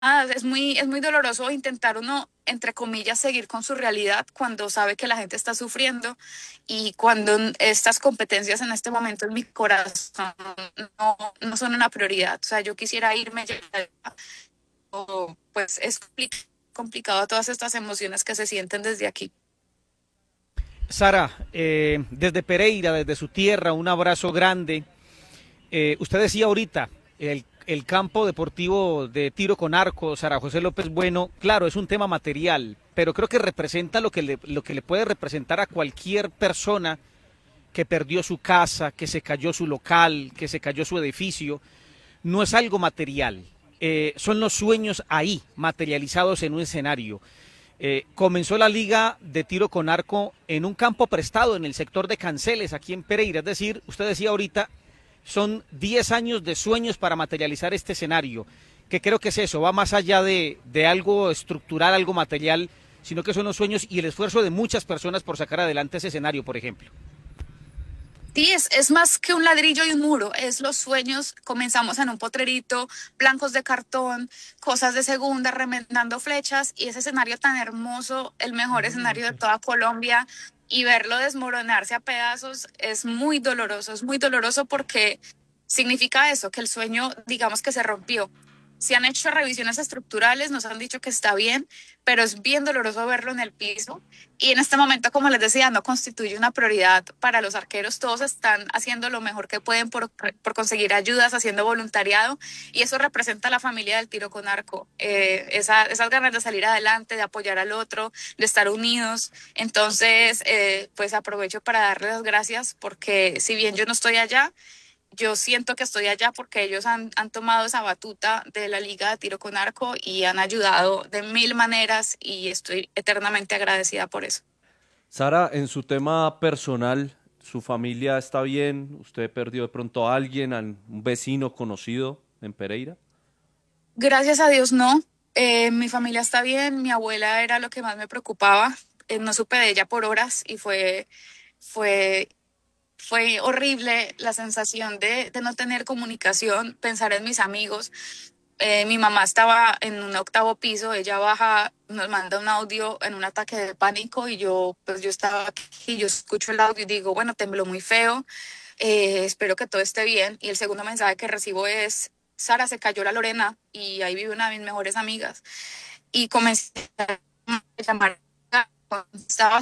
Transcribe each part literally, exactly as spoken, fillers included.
Ah, es muy, es muy doloroso intentar uno, entre comillas, seguir con su realidad cuando sabe que la gente está sufriendo y cuando n- estas competencias en este momento en mi corazón no, no son una prioridad. O sea, yo quisiera irme ya, o, pues es compli- complicado todas estas emociones que se sienten desde aquí. Sara, eh, desde Pereira, desde su tierra, un abrazo grande. Eh, usted decía ahorita, el, el campo deportivo de tiro con arco, Sara José López Bueno, claro, es un tema material, pero creo que representa lo que le, lo que le puede representar a cualquier persona que perdió su casa, que se cayó su local, que se cayó su edificio. No es algo material, eh, son los sueños ahí, materializados en un escenario. Eh, comenzó la liga de tiro con arco en un campo prestado en el sector de Canceles, aquí en Pereira. Es decir, usted decía ahorita, son diez años de sueños para materializar este escenario, que creo que es eso, va más allá de, de algo estructural, algo material, sino que son los sueños y el esfuerzo de muchas personas por sacar adelante ese escenario, por ejemplo. Sí, es, es más que un ladrillo y un muro, es los sueños. Comenzamos en un potrerito, blancos de cartón, cosas de segunda, remendando flechas y ese escenario tan hermoso, el mejor escenario de toda Colombia, y verlo desmoronarse a pedazos es muy doloroso, es muy doloroso porque significa eso, que el sueño, digamos que se rompió. Se han hecho revisiones estructurales, nos han dicho que está bien, pero es bien doloroso verlo en el piso y en este momento, como les decía, no constituye una prioridad para los arqueros. Todos están haciendo lo mejor que pueden por, por conseguir ayudas, haciendo voluntariado, y eso representa a la familia del tiro con arco. Eh, esa, esas ganas de salir adelante, de apoyar al otro, de estar unidos. Entonces, eh, pues aprovecho para darles las gracias porque si bien yo no estoy allá, yo siento que estoy allá porque ellos han, han tomado esa batuta de la Liga de Tiro con Arco y han ayudado de mil maneras y estoy eternamente agradecida por eso. Sara, en su tema personal, ¿su familia está bien? ¿Usted perdió de pronto a alguien, a un vecino conocido en Pereira? Gracias a Dios no. Eh, mi familia está bien, mi abuela era lo que más me preocupaba. Eh, no supe de ella por horas y fue, fue, fue horrible la sensación de, de no tener comunicación, pensar en mis amigos. Eh, mi mamá estaba en un octavo piso, ella baja, nos manda un audio en un ataque de pánico y yo, pues yo estaba aquí, yo escucho el audio y digo, bueno, tembló muy feo, eh, espero que todo esté bien. Y el segundo mensaje que recibo es, Sara, se cayó la Lorena y ahí vive una de mis mejores amigas. Y comencé a llamar, estaba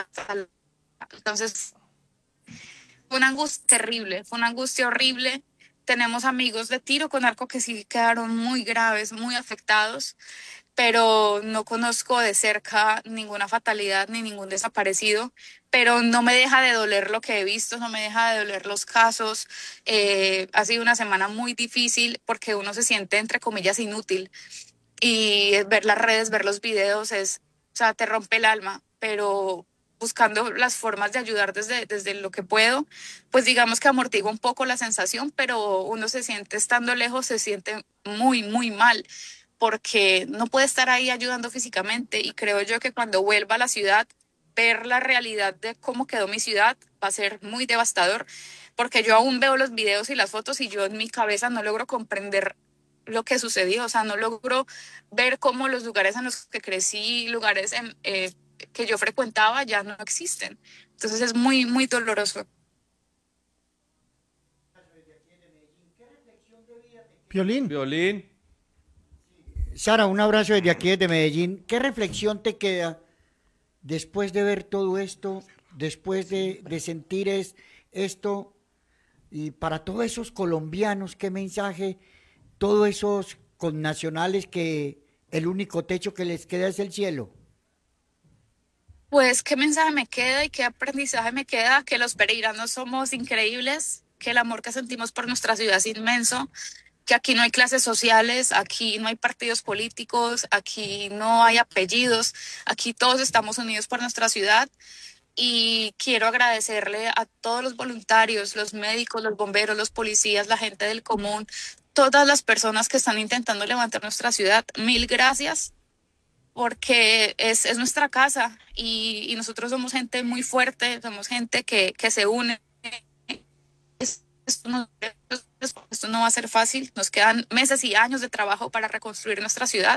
entonces fue una angustia terrible, fue una angustia horrible. Tenemos amigos de tiro con arco que sí quedaron muy graves, muy afectados, pero no conozco de cerca ninguna fatalidad ni ningún desaparecido, pero no me deja de doler lo que he visto, no me deja de doler los casos. Eh, ha sido una semana muy difícil porque uno se siente, entre comillas, inútil y ver las redes, ver los videos es, o sea, te rompe el alma, pero buscando las formas de ayudar desde, desde lo que puedo, pues digamos que amortigo un poco la sensación, pero uno se siente estando lejos, se siente muy, muy mal porque no puede estar ahí ayudando físicamente y creo yo que cuando vuelva a la ciudad, ver la realidad de cómo quedó mi ciudad va a ser muy devastador, porque yo aún veo los videos y las fotos y yo en mi cabeza no logro comprender lo que sucedió, o sea, no logro ver cómo los lugares en los que crecí, lugares en, eh, que yo frecuentaba ya no existen. Entonces es muy, muy doloroso. Piolín. Violín. Sara, un abrazo desde aquí, desde Medellín. ¿Qué reflexión te queda después de ver todo esto, después de, de sentir es, esto, y para todos esos colombianos, qué mensaje, todos esos connacionales que el único techo que les queda es el cielo? Pues, ¿qué mensaje me queda y qué aprendizaje me queda? Que los pereiranos somos increíbles, que el amor que sentimos por nuestra ciudad es inmenso, que aquí no hay clases sociales, aquí no hay partidos políticos, aquí no hay apellidos, aquí todos estamos unidos por nuestra ciudad. Y quiero agradecerle a todos los voluntarios, los médicos, los bomberos, los policías, la gente del común, todas las personas que están intentando levantar nuestra ciudad. Mil gracias porque es, es nuestra casa y, y nosotros somos gente muy fuerte, somos gente que, que se une. esto no, esto no va a ser fácil. Nos quedan meses y años de trabajo para reconstruir nuestra ciudad,